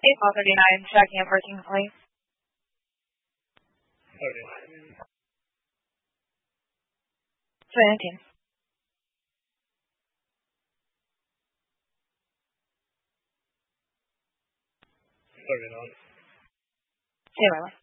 8:39, checking and working late. 2019. Sí, bueno.